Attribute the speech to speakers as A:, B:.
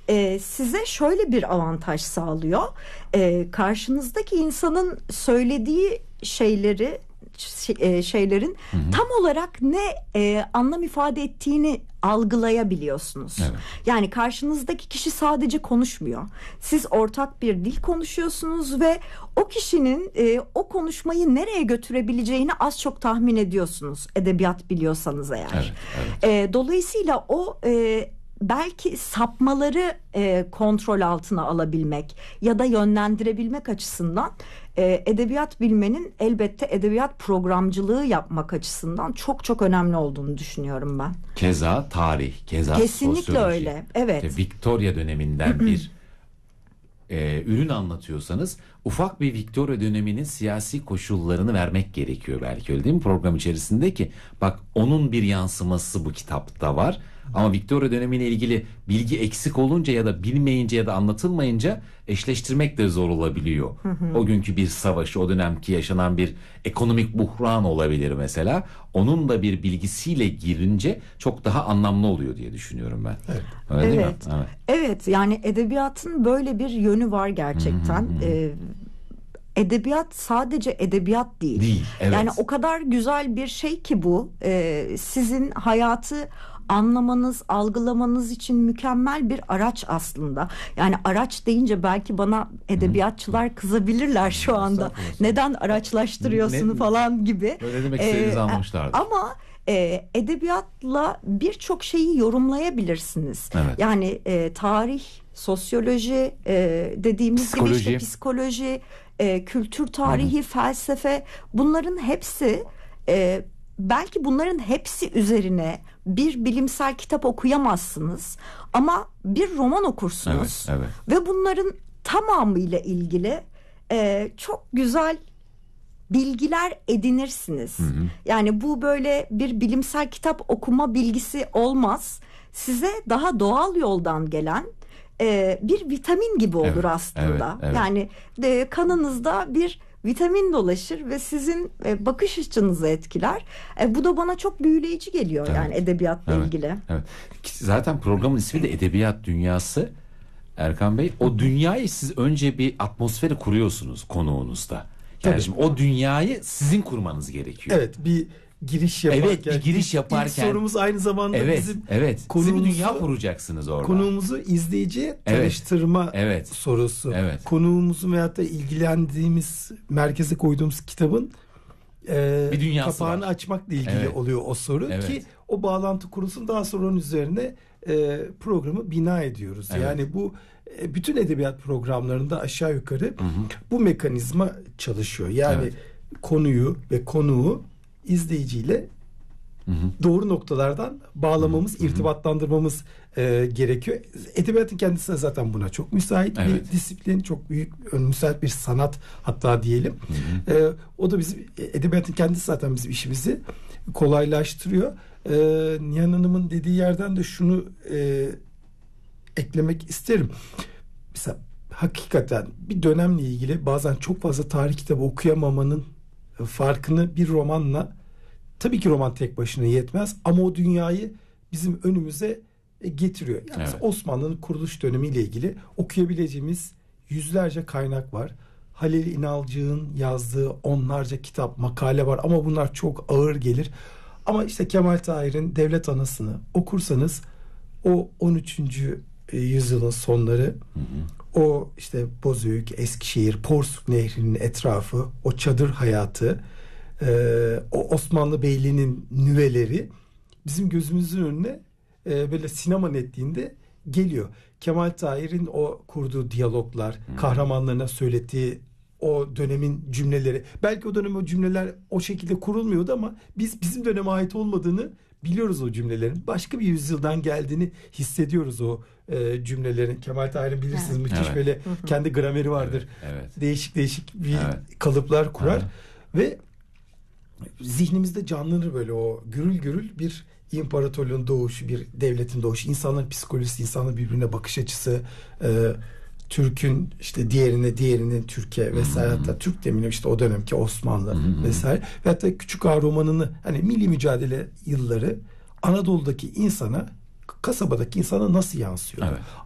A: size şöyle bir avantaj sağlıyor. Karşınızdaki insanın söylediği şeylerin tam olarak ne anlam ifade ettiğini algılayabiliyorsunuz.
B: Evet.
A: Yani karşınızdaki kişi sadece konuşmuyor. Siz ortak bir dil konuşuyorsunuz ve o kişinin o konuşmayı nereye götürebileceğini az çok tahmin ediyorsunuz. Edebiyat biliyorsanız eğer.
B: Evet, evet.
A: Dolayısıyla o belki sapmaları kontrol altına alabilmek ya da yönlendirebilmek açısından edebiyat bilmenin elbette edebiyat programcılığı yapmak açısından çok çok önemli olduğunu düşünüyorum ben.
B: Keza tarih, keza
A: kesinlikle
B: sosyoloji.
A: Öyle. Evet.
B: İşte Victoria döneminden bir ürün anlatıyorsanız ufak bir Victoria döneminin siyasi koşullarını vermek gerekiyor belki, öyle değil mi, program içerisinde ki bak onun bir yansıması bu kitapta var. Ama Victoria dönemiyle ilgili bilgi eksik olunca ya da bilmeyince ya da anlatılmayınca eşleştirmek de zor olabiliyor. O günkü bir savaşı, o dönemki yaşanan bir ekonomik buhran olabilir mesela. Onun da bir bilgisiyle girince çok daha anlamlı oluyor diye düşünüyorum ben.
A: Evet.
B: Öyle değil mi?
A: Evet. Evet, yani edebiyatın böyle bir yönü var gerçekten. Edebiyat sadece edebiyat değil.
B: Evet.
A: Yani o kadar güzel bir şey ki bu. Sizin hayatı anlamanız, algılamanız için mükemmel bir araç aslında. Yani araç deyince belki bana edebiyatçılar kızabilirler şu anda. Neden araçlaştırıyorsun falan gibi.
B: Öyle demek istediğinizi anlamışlardır.
A: Ama edebiyatla birçok şeyi yorumlayabilirsiniz.
B: Evet.
A: Yani tarih, sosyoloji, dediğimiz gibi işte psikoloji, kültür tarihi, felsefe, bunların hepsi belki bunların hepsi üzerine bir bilimsel kitap okuyamazsınız ama bir roman okursunuz.
B: Evet, evet.
A: Ve bunların tamamıyla ilgili çok güzel bilgiler edinirsiniz. Yani bu böyle bir bilimsel kitap okuma bilgisi olmaz. Size daha doğal yoldan gelen bir vitamin gibi olur aslında.
B: Evet.
A: Yani kanınızda bir vitamin dolaşır ve sizin bakış açınızı etkiler. Bu da bana çok büyüleyici geliyor yani edebiyatla ilgili.
B: Evet. Zaten programın ismi de Edebiyat Dünyası. Erkan Bey, o dünyayı siz önce bir atmosferi kuruyorsunuz konuğunuzda. Yani şimdi o dünyayı sizin kurmanız gerekiyor.
C: Evet, bir giriş yaparken.
B: Evet, bir giriş yaparken.
C: İlk sorumuz aynı zamanda bizim
B: siz bir dünya kuracaksınız orada.
C: Konuğumuzu izleyiciye tanıştırma sorusu.
B: Evet.
C: Konuğumuzu veyahut da ilgilendiğimiz, merkeze koyduğumuz kitabın
B: bir dünyası
C: kapağını
B: var.
C: Açmakla ilgili oluyor o soru ki o bağlantı kurulsun, daha sonra onun üzerine programı bina ediyoruz.
B: Evet.
C: Yani bu bütün edebiyat programlarında aşağı yukarı bu mekanizma çalışıyor. Yani konuyu ve konuğu izleyiciyle doğru noktalardan bağlamamız, irtibatlandırmamız gerekiyor. Edebiyatın kendisi de zaten buna çok müsait bir disiplin, çok büyük, müsait bir sanat hatta diyelim. O da bizim edebiyatın kendisi zaten bizim işimizi kolaylaştırıyor. Nihan Hanım'ın dediği yerden de şunu eklemek isterim. Mesela hakikaten bir dönemle ilgili bazen çok fazla tarih kitabı okuyamamanın farkını bir romanla, tabii ki roman tek başına yetmez ama o dünyayı bizim önümüze getiriyor. Yani Osmanlı'nın kuruluş dönemiyle ilgili okuyabileceğimiz yüzlerce kaynak var. Halil İnalcık'ın yazdığı onlarca kitap, makale var ama bunlar çok ağır gelir. Ama işte Kemal Tahir'in Devlet Anası'nı okursanız o 13. yüzyılın sonları, o işte Bozüyük, Eskişehir, Porsuk Nehri'nin etrafı, o çadır hayatı, o Osmanlı Beyliği'nin nüveleri bizim gözümüzün önüne böyle sinema netliğinde geliyor. Kemal Tahir'in o kurduğu diyaloglar, kahramanlarına söylettiği o dönemin cümleleri, belki o dönem o cümleler o şekilde kurulmuyordu ama bizim döneme ait olmadığını biliyoruz o cümlelerin. Başka bir yüzyıldan geldiğini hissediyoruz o cümlelerin. Kemal Tahir'in bilirsiniz müthiş böyle kendi grameri vardır. Değişik bir kalıplar kurar ve zihnimizde canlanır böyle o gürül gürül bir imparatorluğun doğuşu, bir devletin doğuşu, insanların psikolojisi, insanların birbirine bakış açısı, Türk'ün işte diğerinin Türkiye vesaire, hatta Türk demeyeyim işte o dönemki Osmanlı vesaire ve hatta Küçük Ağa romanını, hani milli mücadele yılları Anadolu'daki insana, kasabadaki insana nasıl yansıyor?